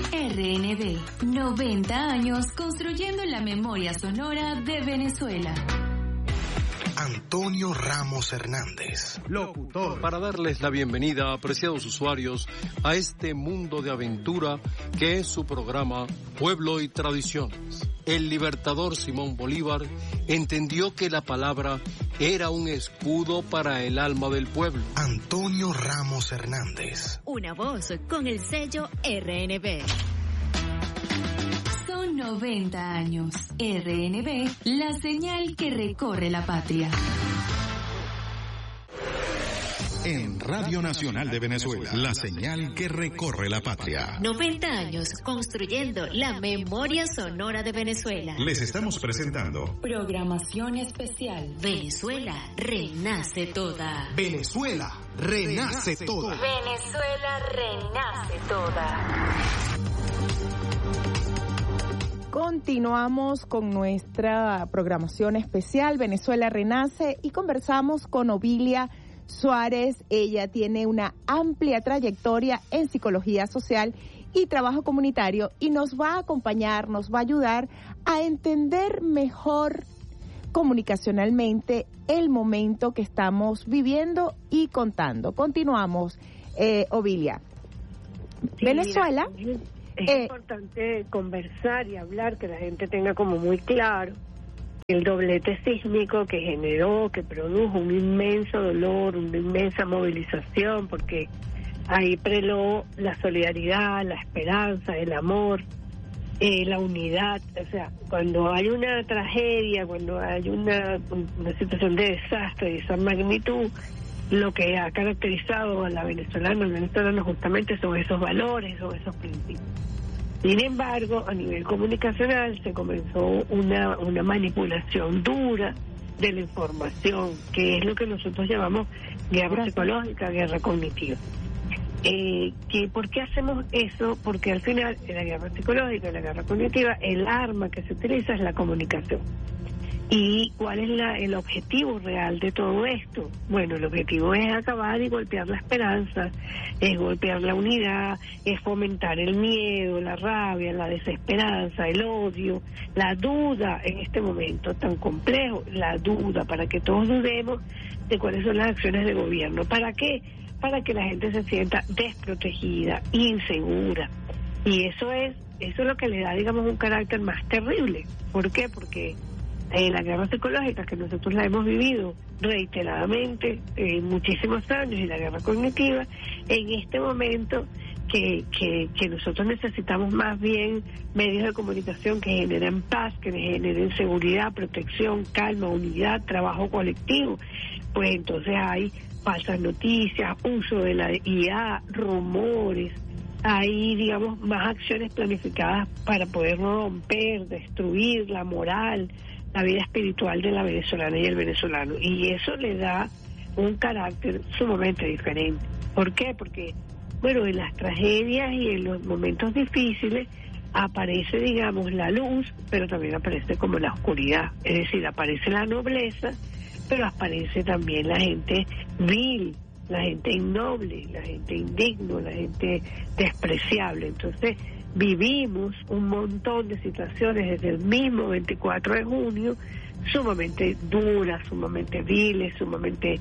RNB, 90 años construyendo la memoria sonora de Venezuela. Antonio Ramos Hernández, locutor. Para darles la bienvenida, apreciados usuarios, a este mundo de aventura que es su programa Pueblo y Tradiciones. El libertador Simón Bolívar entendió que la palabra era un escudo para el alma del pueblo. Antonio Ramos Hernández. Una voz con el sello RNB. Son 90 años. RNB, la señal que recorre la patria. En Radio Nacional de Venezuela, la señal que recorre la patria. 90 años construyendo la memoria sonora de Venezuela. Les estamos presentando Programación especial. Venezuela renace toda. Venezuela renace toda. Venezuela renace toda. Continuamos con nuestra programación especial Venezuela Renace y conversamos con Ovilia Suárez. Ella tiene una amplia trayectoria en psicología social y trabajo comunitario y nos va a acompañar, nos va a ayudar a entender mejor comunicacionalmente el momento que estamos viviendo y contando. Continuamos, Ovilia. Sí, Venezuela. Mira, es importante conversar y hablar, que la gente tenga como muy claro el doblete sísmico que generó, que produjo un inmenso dolor, una inmensa movilización, porque ahí preló la solidaridad, la esperanza, el amor, la unidad. O sea, cuando hay una tragedia, cuando hay una situación de desastre de esa magnitud, lo que ha caracterizado a la venezolana, al venezolano justamente son esos valores, son esos principios. Sin embargo, a nivel comunicacional se comenzó una manipulación dura de la información, que es lo que nosotros llamamos guerra psicológica, guerra cognitiva. ¿Por qué hacemos eso? Porque al final, en la guerra psicológica, en la guerra cognitiva, el arma que se utiliza es la comunicación. ¿Y cuál es el objetivo real de todo esto? Bueno, el objetivo es acabar y golpear la esperanza, es golpear la unidad, es fomentar el miedo, la rabia, la desesperanza, el odio, la duda en este momento tan complejo, la duda, para que todos dudemos de cuáles son las acciones de gobierno. ¿Para qué? Para que la gente se sienta desprotegida, insegura. Y eso es lo que le da, digamos, un carácter más terrible. ¿Por qué? Porque la guerra psicológica, que nosotros la hemos vivido reiteradamente en muchísimos años, y la guerra cognitiva, en este momento que nosotros necesitamos más bien medios de comunicación que generen paz, que generen seguridad, protección, calma, unidad, trabajo colectivo, pues entonces hay falsas noticias, uso de la IA, rumores, hay, digamos, más acciones planificadas para poder romper, destruir la moral, la vida espiritual de la venezolana y el venezolano, y eso le da un carácter sumamente diferente. ¿Por qué? Porque, bueno, en las tragedias y en los momentos difíciles aparece, digamos, la luz, pero también aparece como la oscuridad, es decir, aparece la nobleza, pero aparece también la gente vil, la gente innoble, la gente indigno, la gente despreciable. Entonces vivimos un montón de situaciones desde el mismo 24 de junio, sumamente duras, sumamente viles, sumamente,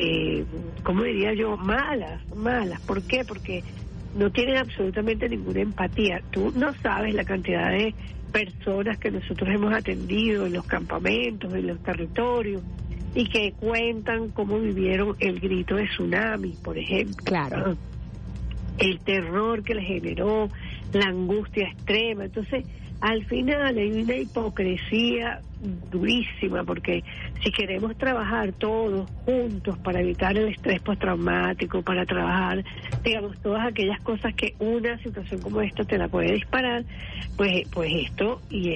¿cómo diría yo? Malas. ¿Por qué? Porque no tienen absolutamente ninguna empatía. Tú no sabes la cantidad de personas que nosotros hemos atendido en los campamentos, en los territorios, y que cuentan cómo vivieron el grito de tsunami, por ejemplo. Claro. El terror que les generó, la angustia extrema. Entonces, al final hay una hipocresía durísima, porque si queremos trabajar todos juntos para evitar el estrés postraumático, para trabajar, digamos, todas aquellas cosas que una situación como esta te la puede disparar, pues esto y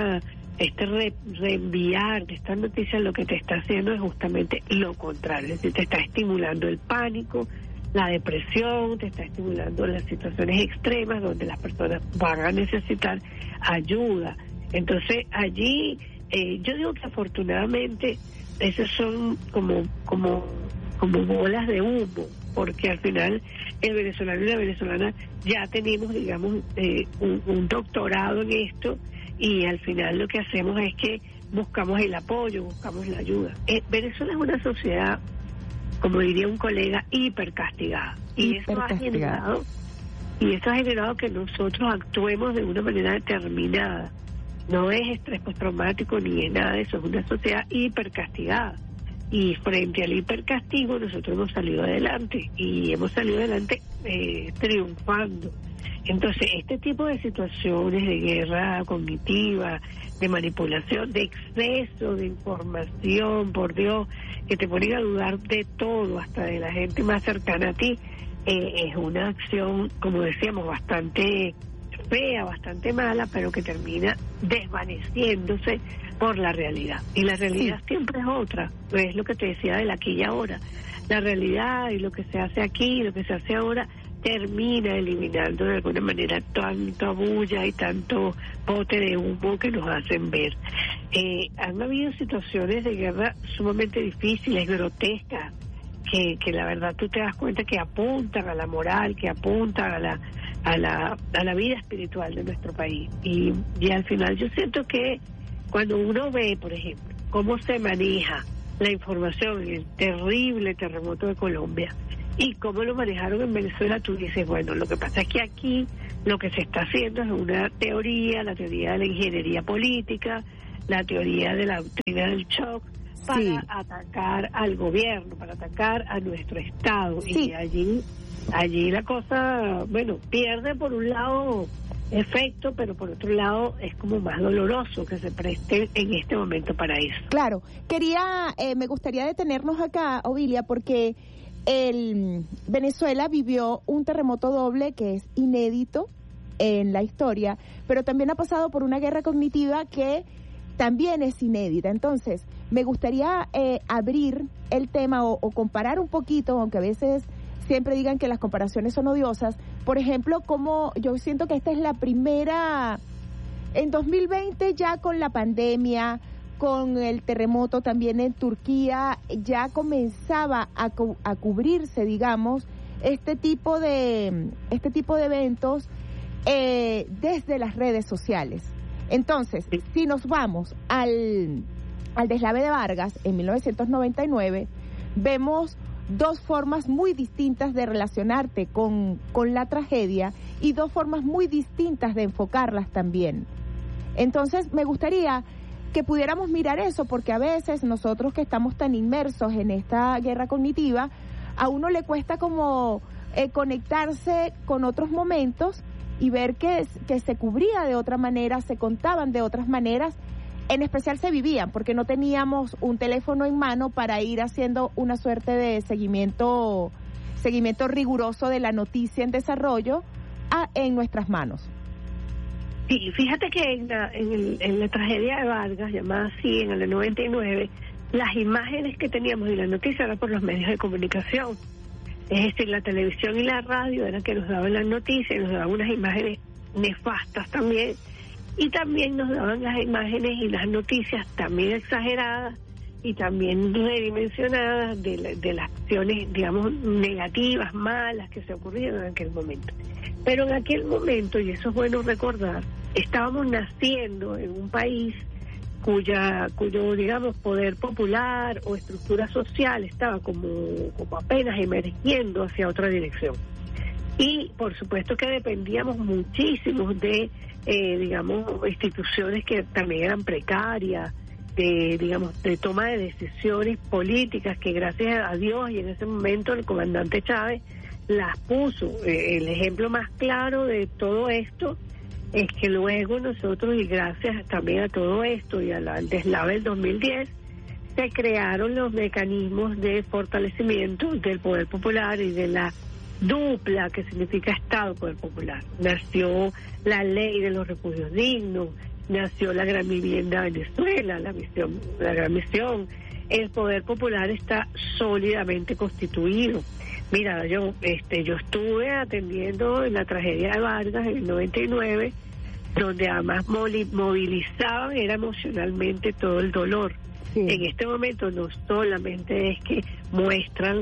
reenviar de estas noticias lo que te está haciendo es justamente lo contrario, es decir, te está estimulando el pánico, la depresión, te está estimulando las situaciones extremas donde las personas van a necesitar ayuda. Entonces allí yo digo que afortunadamente esas son como bolas de humo, porque al final el venezolano y la venezolana ya tenemos, digamos, un doctorado en esto, y al final lo que hacemos es que buscamos el apoyo, buscamos la ayuda. Venezuela es una sociedad, como diría un colega, hipercastigada. Y eso ha generado que nosotros actuemos de una manera determinada. No es estrés postraumático ni es nada de eso, es una sociedad hipercastigada. Y frente al hipercastigo nosotros hemos salido adelante, y hemos salido adelante triunfando. Entonces, este tipo de situaciones de guerra cognitiva, de manipulación, de exceso de información, por Dios, que te ponen a dudar de todo, hasta de la gente más cercana a ti, es una acción, como decíamos, bastante fea, bastante mala, pero que termina desvaneciéndose por la realidad. Y la realidad siempre es otra, es lo que te decía del aquí y ahora. La realidad y lo que se hace aquí, lo que se hace ahora, termina eliminando de alguna manera tanta bulla y tanto bote de humo que nos hacen ver. Han habido situaciones de guerra sumamente difíciles, grotescas, que la verdad tú te das cuenta que apuntan a la moral, que apuntan a la vida espiritual de nuestro país. Y al final yo siento que cuando uno ve, por ejemplo, cómo se maneja la información en el terrible terremoto de Colombia y cómo lo manejaron en Venezuela, tú dices, bueno, lo que pasa es que aquí lo que se está haciendo es una teoría, la teoría de la ingeniería política, la teoría de la doctrina del shock, para atacar al gobierno, para atacar a nuestro Estado. Y allí la cosa, bueno, pierde por un lado efecto, pero por otro lado es como más doloroso que se preste en este momento para eso. Claro, me gustaría detenernos acá, Ovilia, porque Venezuela vivió un terremoto doble que es inédito en la historia, pero también ha pasado por una guerra cognitiva que también es inédita. Entonces, me gustaría abrir el tema o comparar un poquito, aunque a veces siempre digan que las comparaciones son odiosas. Por ejemplo, como yo siento que esta es la primera, en 2020 ya con la pandemia, con el terremoto también en Turquía, ya comenzaba a cubrirse, digamos, este tipo de eventos desde las redes sociales. Entonces, si nos vamos al deslave de Vargas en 1999, vemos dos formas muy distintas de relacionarte con la tragedia y dos formas muy distintas de enfocarlas también. Entonces, me gustaría que pudiéramos mirar eso, porque a veces nosotros que estamos tan inmersos en esta guerra cognitiva, a uno le cuesta como conectarse con otros momentos y ver que se cubría de otra manera, se contaban de otras maneras, en especial se vivían, porque no teníamos un teléfono en mano para ir haciendo una suerte de seguimiento riguroso de la noticia en desarrollo en nuestras manos. Sí, fíjate que en la tragedia de Vargas, llamada así, en el 99, las imágenes que teníamos de la noticia eran por los medios de comunicación. Es decir, la televisión y la radio eran que nos daban las noticias, nos daban unas imágenes nefastas también, y también nos daban las imágenes y las noticias también exageradas y también redimensionadas de las acciones, digamos, negativas, malas que se ocurrieron en aquel momento. Pero en aquel momento, y eso es bueno recordar, estábamos naciendo en un país cuyo, digamos, poder popular o estructura social estaba como apenas emergiendo hacia otra dirección. Y por supuesto que dependíamos muchísimo de, digamos, instituciones que también eran precarias, de toma de decisiones políticas que gracias a Dios y en ese momento el comandante Chávez las puso. El ejemplo más claro de todo esto es que luego nosotros, y gracias también a todo esto y al deslave del 2010, se crearon los mecanismos de fortalecimiento del poder popular y de la dupla que significa Estado Poder Popular. Nació la ley de los refugios dignos, nació la Gran Vivienda Venezuela, la Gran Misión. El Poder Popular está sólidamente constituido. Mira, yo estuve atendiendo en la tragedia de Vargas en el 99, donde además movilizaban era emocionalmente todo el dolor. Sí. En este momento no solamente es que muestran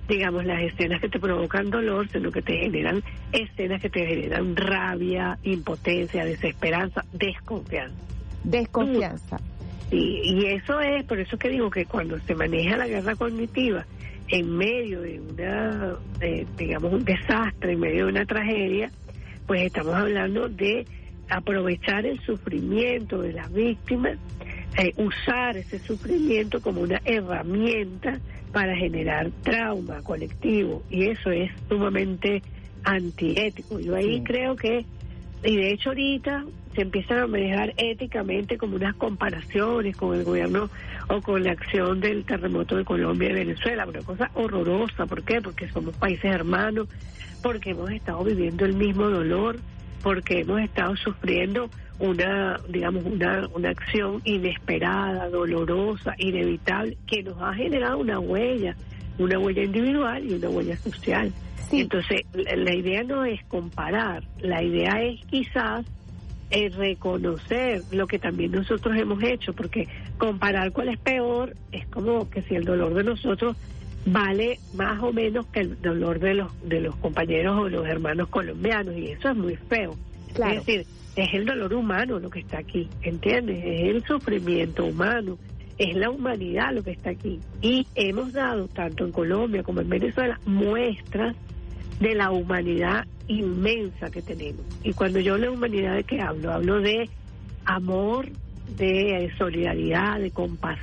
digamos, las escenas que te provocan dolor, sino que te generan escenas que te generan rabia, impotencia, desesperanza, desconfianza. Desconfianza. Sí, y eso es, por eso que digo que cuando se maneja la guerra cognitiva en medio de una, digamos, un desastre, en medio de una tragedia, pues estamos hablando de aprovechar el sufrimiento de las víctimas, usar ese sufrimiento como una herramienta para generar trauma colectivo, y eso es sumamente antiético. Yo ahí creo que, y de hecho ahorita se empiezan a manejar éticamente como unas comparaciones con el gobierno o con la acción del terremoto de Colombia y Venezuela, una cosa horrorosa. ¿Por qué? Porque somos países hermanos, porque hemos estado viviendo el mismo dolor, porque hemos estado sufriendo una acción inesperada, dolorosa, inevitable, que nos ha generado una huella individual y una huella social. Sí. Entonces, la idea no es comparar, la idea es quizás reconocer lo que también nosotros hemos hecho, porque comparar cuál es peor es como que si el dolor de nosotros vale más o menos que el dolor de los compañeros o los hermanos colombianos, y eso es muy feo. Claro. Es decir, es el dolor humano lo que está aquí, ¿entiendes? Es el sufrimiento humano, es la humanidad lo que está aquí. Y hemos dado, tanto en Colombia como en Venezuela, muestras de la humanidad inmensa que tenemos. Y cuando yo hablo de humanidad, ¿de qué hablo? Hablo de amor, de solidaridad, de compasión,